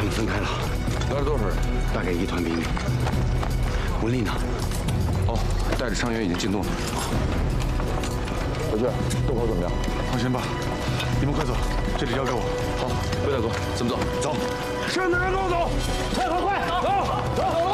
们分开了。 来了多少人？ 大概1团兵力。文丽呢？ 哦，带着伤员已经进洞了。 回去，洞口怎么样？ 放心吧，你们快走，这里交给我。 好，魏大哥，怎么走？ 走。 剩的人跟我走，快走！走！